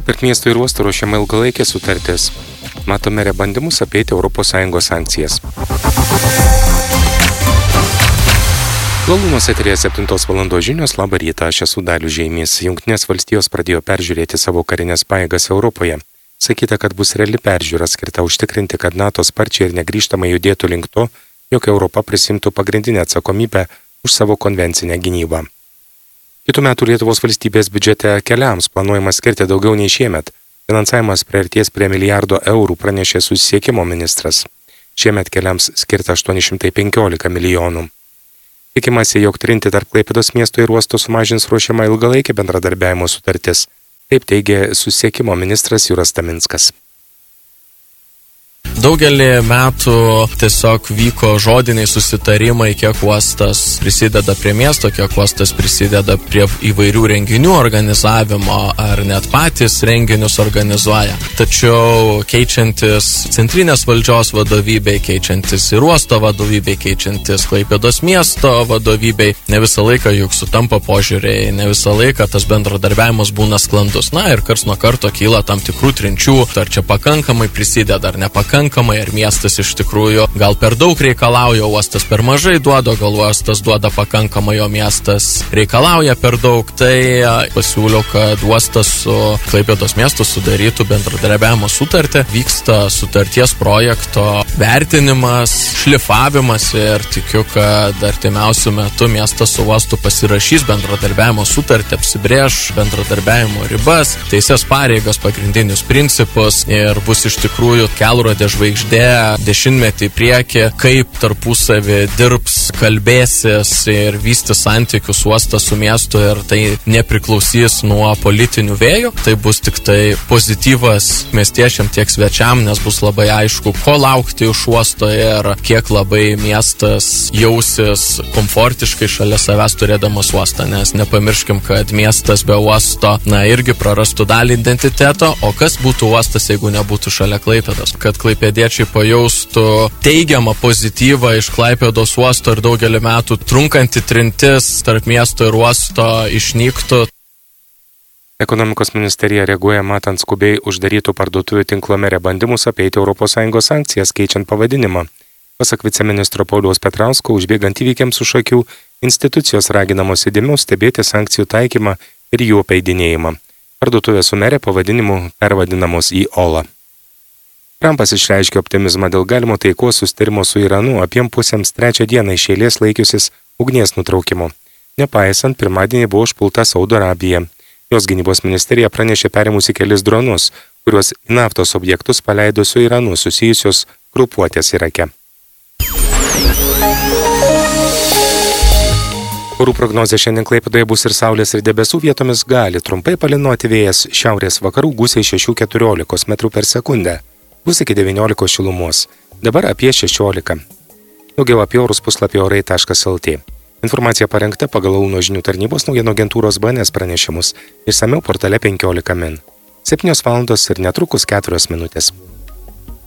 Tarp miesto ir uosto ruošiama ilgalaikė sutartis. Matome bandymus apeiti ES sankcijas. Galūnos eterėje 7 val. Žinios. Labą rytą, aš esu Dalius Žeimys. Jungtinės valstijos pradėjo peržiūrėti savo karinės pajėgas Europoje. Sakyta, kad bus reali peržiūra skirta užtikrinti, kad NATO sparčiai ir negrįžtamai judėtų link to, jog Europa prisimtų pagrindinę atsakomybę už savo konvencinę gynybą. Kitų metų Lietuvos valstybės biudžete keliams planuojama skirti daugiau nei šiemet. Finansavimas priartės prie milijardo eurų, pranešė susisiekimo ministras. Šiemet keliams skirta 815 milijonų. Tikimasi, jog trinti tarp Klaipėdos miesto ir uosto sumažins ruošiama ilgalaikė bendradarbiavimo sutartis. Taip teigė susisiekimo ministras Juras Taminskas. Daugelį metų tiesiog vyko žodiniai susitarimai, kiek uostas prisideda prie miesto, kiek uostas prisideda prie įvairių renginių organizavimo ar net patys renginius organizuoja. Tačiau keičiantis centrinės valdžios vadovybei, keičiantis ir uosto vadovybei, keičiantis Klaipėdos miesto vadovybei, ne visą laiką juk sutampa požiūriai, ne visą laiką tas bendradarbiavimas būna sklandus. Na ir karts nuo karto kyla tam tikrų trinčių, ar čia pakankamai prisideda ar nepakankamai, ar miestas iš tikrųjų gal per daug reikalauja, uostas per mažai duoda, gal uostas duoda pakankamai, o miestas reikalauja per daug. Tai pasiūliau, kad uostas su Klaipėdos miestu sudarytų bendradarbiavimo sutartį. Vyksta sutarties projekto vertinimas, šlifavimas ir tikiu, kad artimiausių metų miestas su uostu pasirašys bendradarbiavimo sutartį, apsibrėž bendradarbiavimo ribas, teises pareigas, pagrindinius principus ir bus iš tikrųjų kelrodė žvaigždė dešimtmetį į priekį, kaip tarpusavį dirbs, kalbėsis ir vystys santykius uostas su miestu ir tai nepriklausys nuo politinių vėjų. Tai bus tik tai pozityvas miestiečiam tiek svečiam, nes bus labai aišku, ko laukti iš uosto ir kiek labai miestas jausis komfortiškai šalia savęs turėdamas uostą, nes nepamirškim, kad miestas be uosto, irgi prarastų dalį identiteto, o kas būtų uostas, jeigu nebūtų šalia Klaipėdos. Kad klaipėdiečiai pajaustų teigiamą pozityvą iš Klaipėdos uosto ir daugelį metų trunkanti trintis tarp miesto ir uosto išnyktų. Ekonomikos ministerija reaguoja matant skubiai uždarytų parduotuvių tinklo Mere bandymus apeiti ES sankcijas keičiant pavadinimą. Pasak viceministro Pauliaus Petrausko, užbėgant įvykiams už akių, institucijos raginamos įdėmiau stebėti sankcijų taikymą ir jų apeidinėjimą. Parduotuvės su Mere pavadinimu pervadinamos į Ola. Trumpas išreiškė optimizmą dėl galimo taikos susitarimo su Iranu, abiem pusėms 3 dieną iš eilės laikiusis ugnies nutraukimo. Nepaisant, pirmadienį buvo užpulta Saudo Arabija. Jos gynybos ministerija pranešė perėmusi kelis dronus, kuriuos į naftos objektus paleido su Iranu susijusios grupuotės Irake. Orų prognozė šiandien Klaipėdoje bus ir saulės ir debesų, vietomis gali trumpai palynoti vėjas šiaurės vakarų gūsiai 6–14 metrų per sekundę. Bus iki 19 šilumos. Dabar apie 16. Daugiau apie orus puslapio orai.lt. Informacija parengta pagal Kauno žinių tarnybos naujienų agentūros BNS pranešimus. Išsamiau portale 15 min. 7 valandos ir netrukus 4 minutės.